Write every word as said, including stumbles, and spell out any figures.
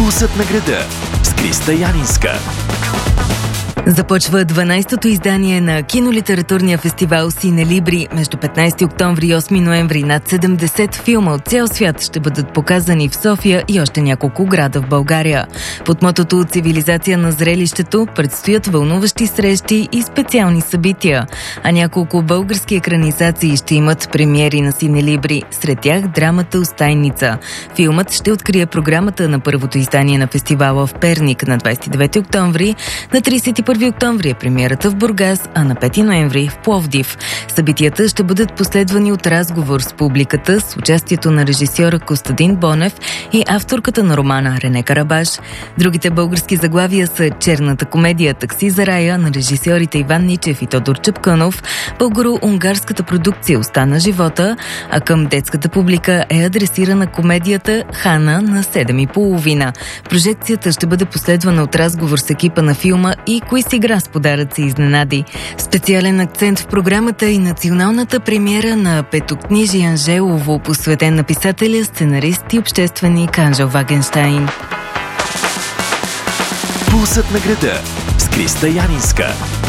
Пулсът на града с Криста Янинска. Започва дванайсетото издание на кинолитературния фестивал Синелибри. Между петнайсети октомври и осми ноември над седемдесет филма от цял свят ще бъдат показани в София и още няколко града в България. Под мотото "Цивилизация на зрелището" предстоят вълнуващи срещи и специални събития. А няколко български екранизации ще имат премиери на Синелибри. Сред тях драмата "Устайница". Филмът ще открие програмата на първото издание на фестивала в Перник на двайсет и девети октомври, на трийсет и първи октомври е премиерата в Бургас, а на пети ноември в Пловдив. Събитията ще бъдат последвани от разговор с публиката с участието на режисьора Костадин Бонев и авторката на романа Рене Карабаш. Другите български заглавия са черната комедия "Такси за рая" на режисьорите Иван Ничев и Тодор Чапкънов, българо-унгарската продукция "Остана живота", а към детската публика е адресирана комедията "Хана" на седем и половина. Прожекцията ще бъде последвана от разговор с екипа на филма и кои с игра с подаръци и изненади. Специален акцент в програмата и националната премиера на Петокнижие Анжелово, посветен на писателя, сценарист и общественик Анжел Вагенщайн. Пулсът на града с Криста Янинска.